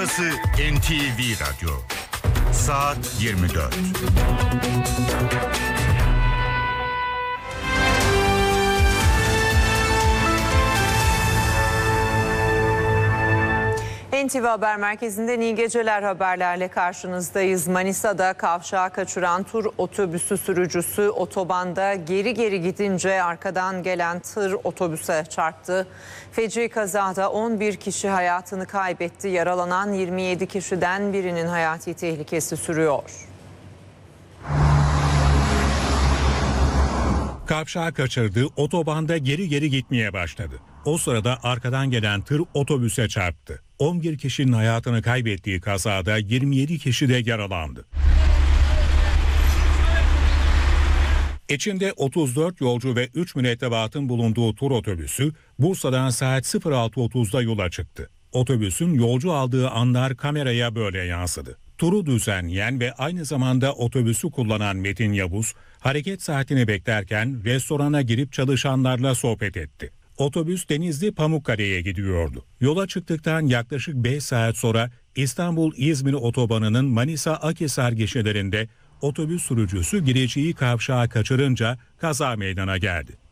Burası NTV Radyo. Saat 24. NTV Haber Merkezi'nden iyi geceler, haberlerle karşınızdayız. Manisa'da kavşağa kaçıran tur otobüsü sürücüsü otobanda geri gidince arkadan gelen tır otobüse çarptı. Feci kazada 11 kişi hayatını kaybetti. Yaralanan 27 kişiden birinin hayati tehlikesi sürüyor. Kavşağı kaçırdı, otobanda geri gitmeye başladı. O sırada arkadan gelen tır otobüse çarptı. 11 kişinin hayatını kaybettiği kazada 27 kişi de yaralandı. İçinde 34 yolcu ve 3 mürettebatın bulunduğu tur otobüsü Bursa'dan saat 06.30'da yola çıktı. Otobüsün yolcu aldığı anlar kameraya böyle yansıdı. Turu düzenleyen ve aynı zamanda otobüsü kullanan Metin Yavuz, hareket saatini beklerken restorana girip çalışanlarla sohbet etti. Otobüs Denizli Pamukkale'ye gidiyordu. Yola çıktıktan yaklaşık 5 saat sonra İstanbul-İzmir otobanının Manisa-Akhisar gişelerinde otobüs sürücüsü gireceği kavşağı kaçırınca kaza meydana geldi.